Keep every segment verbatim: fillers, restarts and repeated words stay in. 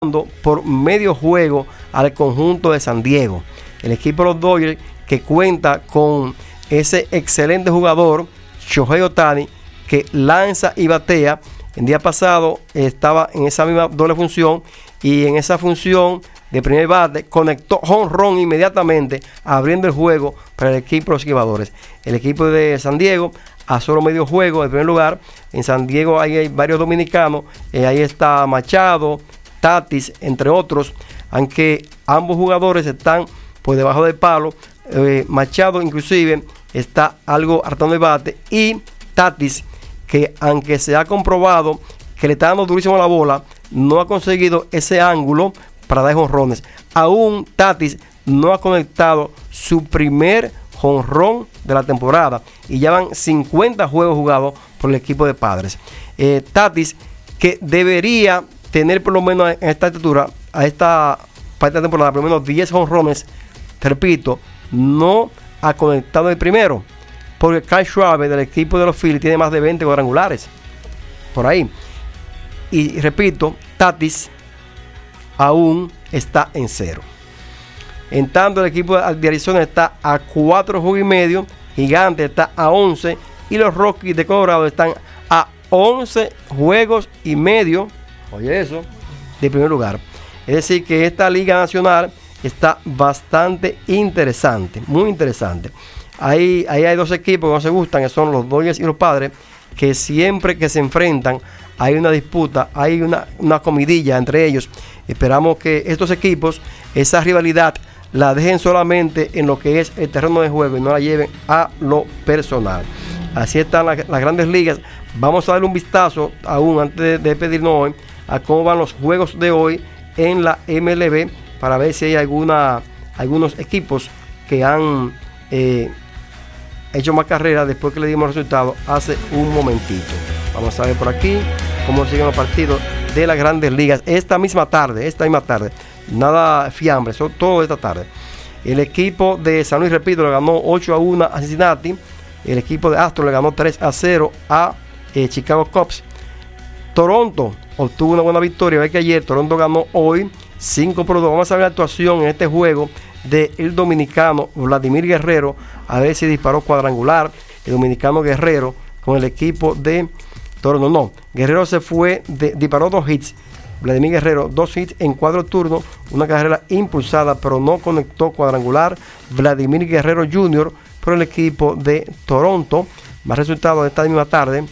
por medio juego al conjunto de San Diego. El equipo de los Dodgers, que cuenta con ese excelente jugador, Shohei Ohtani, que lanza y batea. El día pasado estaba en esa misma doble función y en esa función de primer bate conectó home run inmediatamente, abriendo el juego para el equipo de los esquivadores. El equipo de San Diego a solo medio juego en primer lugar. En San Diego hay, hay varios dominicanos, eh, ahí está Machado, Tatis, entre otros, aunque ambos jugadores están por debajo del palo. eh, Machado inclusive está algo hartando el bate, y Tatis, que aunque se ha comprobado que le está dando durísimo a la bola, no ha conseguido ese ángulo para dar jonrones. Aún Tatis no ha conectado su primer jonrón de la temporada y ya van cincuenta juegos jugados por el equipo de Padres. eh, Tatis, que debería tener por lo menos en esta altura, a esta parte de la temporada, por lo menos diez jonrones, te repito, no ha conectado el primero, porque Kyle Schwarber del equipo de los Phillies tiene más de veinte cuadrangulares por ahí. Y repito, Tatis aún está en cero. En tanto, el equipo de Arizona está a cuatro juegos y medio, Gigante está a once y los Rockies de Colorado están a once juegos y medio, oye eso, de primer lugar. Es decir, que esta Liga Nacional está bastante interesante, muy interesante. Ahí, ahí hay dos equipos que no se gustan, que son los Dodgers y los Padres, que siempre que se enfrentan hay una disputa, hay una, una comidilla entre ellos. Esperamos que estos equipos, esa rivalidad, la dejen solamente en lo que es el terreno de juego y no la lleven a lo personal. Así están las, las grandes ligas. Vamos a darle un vistazo aún antes de, de despedirnos hoy a cómo van los juegos de hoy en la M L B, para ver si hay alguna, algunos equipos que han eh, hecho más carreras después que le dimos resultados hace un momentito. Vamos a ver por aquí cómo siguen los partidos de las grandes ligas esta misma tarde, esta misma tarde. Nada fiambre, son todo esta tarde. El equipo de San Luis, repito, le ganó ocho a uno a Cincinnati. El equipo de Astros le ganó tres a cero a eh, Chicago Cubs. Toronto obtuvo una buena victoria. Ve que ayer Toronto ganó hoy cinco por dos. Vamos a ver la actuación en este juego del dominicano Vladimir Guerrero, a ver si disparó cuadrangular el dominicano Guerrero con el equipo de Toronto. No, Guerrero se fue, de, disparó dos hits. Vladimir Guerrero, dos hits en cuatro turnos, una carrera impulsada, pero no conectó cuadrangular. Vladimir Guerrero junior por el equipo de Toronto. Más resultados de esta misma tarde.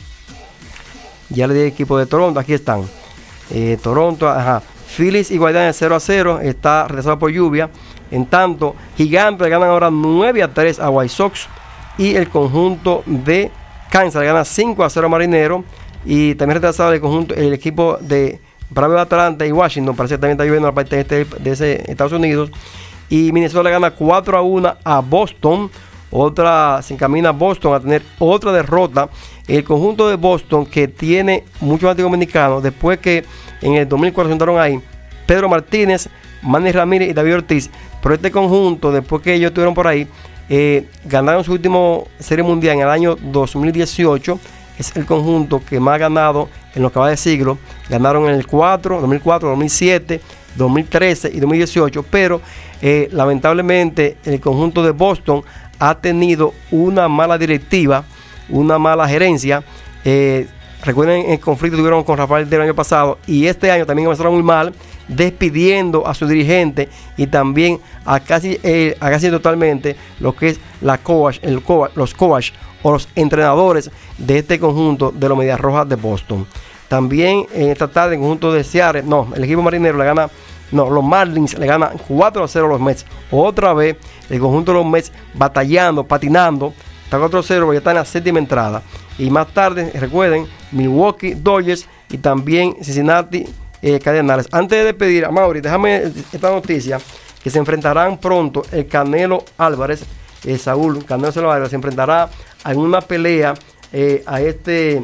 Ya le di el equipo de Toronto, aquí están. Eh, Toronto, ajá. Phillies y Guardianes cero a cero, está retrasado por lluvia. En tanto, Gigantes le ganan ahora nueve a tres a White Sox. Y el conjunto de Kansas le gana cinco a cero a Marinero. Y también retrasado el conjunto, el equipo de Bravos de Atlanta y Washington, parece que también está lloviendo en la parte este de ese Estados Unidos. Y Minnesota le gana cuatro a uno a Boston. Otra, se encamina Boston a tener otra derrota. El conjunto de Boston, que tiene muchos antidominicanos, después que en el dos mil cuatro se juntaron ahí Pedro Martínez, Manny Ramírez y David Ortiz. Pero este conjunto, después que ellos estuvieron por ahí, eh, ganaron su último serie mundial en el año dos mil dieciocho. Es el conjunto que más ha ganado en lo que va de siglo. Ganaron en el cuatro, dos mil cuatro, dos mil siete, dos mil trece y dos mil dieciocho. Pero eh, lamentablemente el conjunto de Boston ha tenido una mala directiva, una mala gerencia. Eh, recuerden el conflicto que tuvieron con Rafael del año pasado, y este año también empezaron muy mal, despidiendo a su dirigente y también a casi, eh, a casi totalmente lo que es la coach, el coach, los coach o los entrenadores de este conjunto de los Medias Rojas de Boston. También en esta tarde el conjunto de Seattle, no, el equipo marinero le gana, no, los Marlins le ganan cuatro a cero a los Mets. Otra vez el conjunto de los Mets batallando, patinando, está cuatro a cero, ya está en la séptima entrada. Y más tarde, recuerden, Milwaukee Dodgers y también Cincinnati eh, Cardenales. Antes de despedir a Mauri, déjame esta noticia, que se enfrentarán pronto el Canelo Álvarez, eh, Saúl Canelo Álvarez se enfrentará en una pelea eh, a este,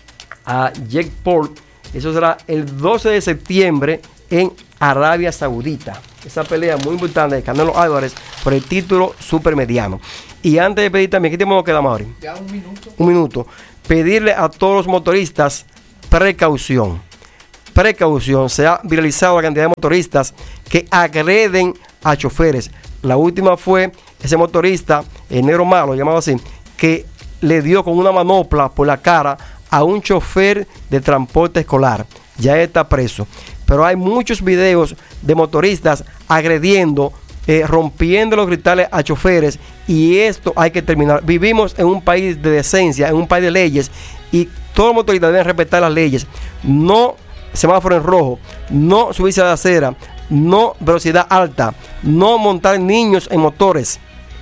a Jake Paul. Eso será el doce de septiembre en Arabia Saudita. Esa pelea muy importante de Canelo Álvarez por el título supermediano. Y antes de pedir también, ¿qué tiempo nos queda, Mauri? Ya un minuto. Un minuto. Pedirle a todos los motoristas precaución. precaución. Se ha viralizado la cantidad de motoristas que agreden a choferes. La última fue ese motorista, el negro malo, llamado así, que le dio con una manopla por la cara a un chofer de transporte escolar. Ya está preso. Pero hay muchos videos de motoristas agrediendo, eh, rompiendo los cristales a choferes, y esto hay que terminar. Vivimos en un país de decencia, en un país de leyes, y todos los motoristas deben respetar las leyes. No semáforo en rojo, no subirse a la acera, no velocidad alta, no montar niños en motores.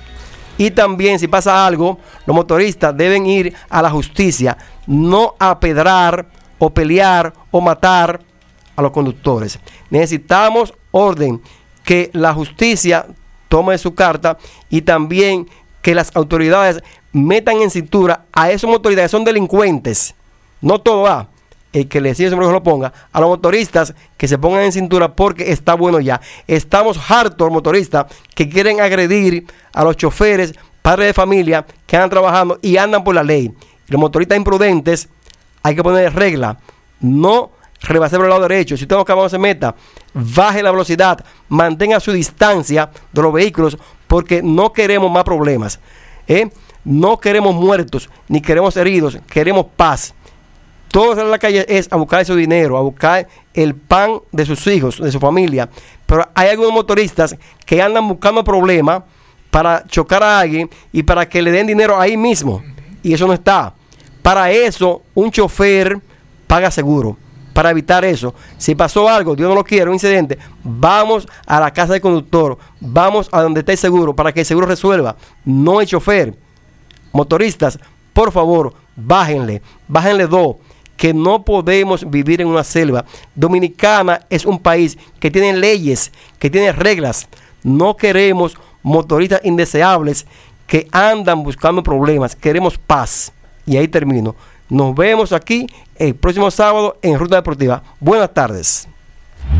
Y también, si pasa algo, los motoristas deben ir a la justicia, no apedrar o pelear o matar a los conductores. Necesitamos orden, que la justicia tome su carta, y también que las autoridades metan en cintura a esos motoristas que son delincuentes. No todo va, el que le sigue siempre lo ponga, a los motoristas que se pongan en cintura, porque está bueno ya. Estamos hartos, motoristas que quieren agredir a los choferes, padres de familia que andan trabajando y andan por la ley. Los motoristas imprudentes, hay que poner regla, no rebasar por el lado derecho. Si usted no se meta, baje la velocidad, mantenga su distancia de los vehículos, porque no queremos más problemas, ¿eh? No queremos muertos, ni queremos heridos, queremos paz. Todos en la calle es a buscar su dinero, a buscar el pan de sus hijos, de su familia. Pero hay algunos motoristas que andan buscando problemas para chocar a alguien y para que le den dinero ahí mismo. Y eso no está. Para eso, un chofer paga seguro. Para evitar eso, si pasó algo, Dios no lo quiere, un incidente, vamos a la casa del conductor, vamos a donde esté el seguro, para que el seguro resuelva, no el chofer. Motoristas, por favor, bájenle, bájenle dos, que no podemos vivir en una selva. Dominicana es un país que tiene leyes, que tiene reglas. No queremos motoristas indeseables que andan buscando problemas, queremos paz. Y ahí termino. Nos vemos aquí el próximo sábado en Ruta Deportiva. Buenas tardes.